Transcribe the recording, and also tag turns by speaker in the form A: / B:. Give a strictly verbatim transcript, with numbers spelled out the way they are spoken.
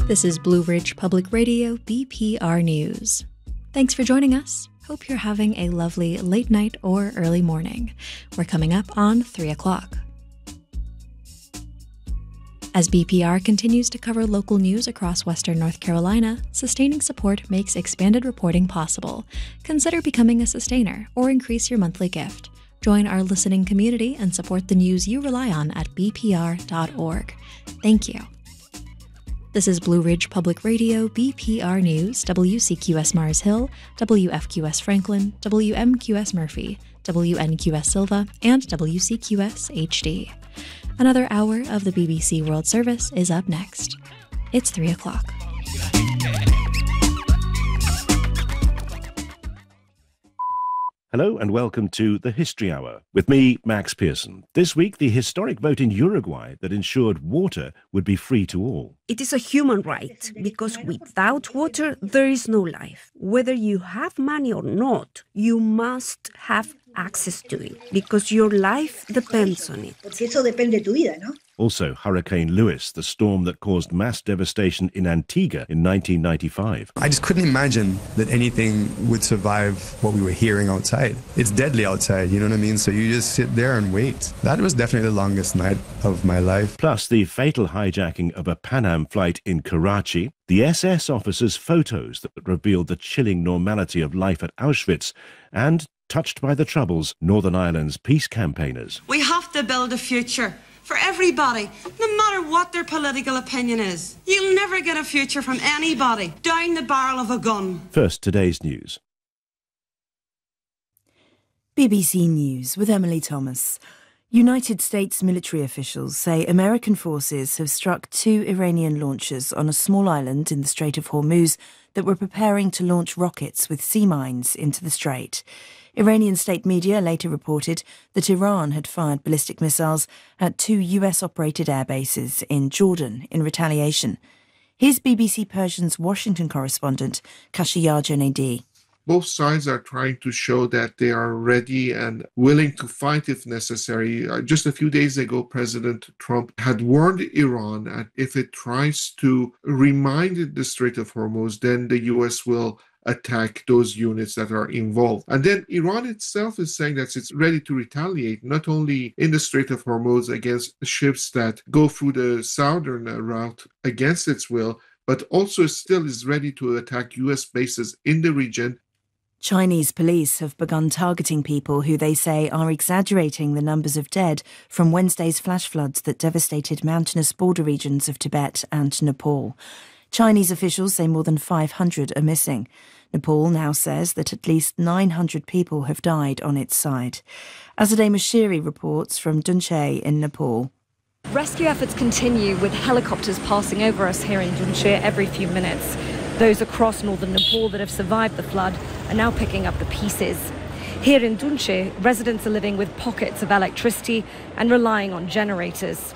A: This is Blue Ridge Public Radio, B P R News. Thanks for joining us. Hope you're having a lovely late night or early morning. We're coming up on three o'clock. As B P R continues to cover local news across Western North Carolina, sustaining support makes expanded reporting possible. Consider becoming a sustainer or increase your monthly gift. Join our listening community and support the news you rely on at b p r dot org. Thank you. This is Blue Ridge Public Radio, B P R News, W C Q S Mars Hill, W F Q S Franklin, W M Q S Murphy, W N Q S Silva, and W C Q S H D. Another hour of the B B C World Service is up next. It's three o'clock.
B: Hello and welcome to the History Hour with me, Max Pearson. This week, the historic vote in Uruguay that ensured water would be free to all.
C: It is a human right because without water, there is no life. Whether you have money or not, you must have access to it because your life depends on it.
D: Porque eso depende de tu vida, ¿no?
B: Also, Hurricane Lewis, the storm that caused mass devastation in Antigua in nineteen ninety-five.
E: I just couldn't imagine that anything would survive what we were hearing outside. It's deadly outside, you know what I mean? So you just sit there and wait. That was definitely the longest night of my life.
B: Plus, the fatal hijacking of a Pan Am flight in Karachi, the S S officers' photos that revealed the chilling normality of life at Auschwitz, and, touched by the Troubles, Northern Ireland's peace campaigners.
F: We have to build a future for everybody, no matter what their political opinion is. You'll never get a future from anybody down the barrel of a gun.
B: First, today's news.
G: B B C News with Emily Thomas. United States military officials say American forces have struck two Iranian launchers on a small island in the Strait of Hormuz that were preparing to launch rockets with sea mines into the strait. Iranian state media later reported that Iran had fired ballistic missiles at two U S-operated airbases in Jordan in retaliation. Here's B B C Persian's Washington correspondent, Kashiyar Janedi.
H: Both sides are trying to show that they are ready and willing to fight if necessary. Just a few days ago, President Trump had warned Iran that if it tries to remind the Strait of Hormuz, then the U S will attack those units that are involved. And then Iran itself is saying that it's ready to retaliate, not only in the Strait of Hormuz against ships that go through the southern route against its will, but also still is ready to attack U S bases in the region.
G: Chinese police have begun targeting people who they say are exaggerating the numbers of dead from Wednesday's flash floods that devastated mountainous border regions of Tibet and Nepal. Chinese officials say more than five hundred are missing. Nepal now says that at least nine hundred people have died on its side. Azadeh Mashiri reports from Dunche in Nepal.
I: Rescue efforts continue with helicopters passing over us here in Dunche every few minutes. Those across northern Nepal that have survived the flood are now picking up the pieces. Here in Dunche, residents are living with pockets of electricity and relying on generators.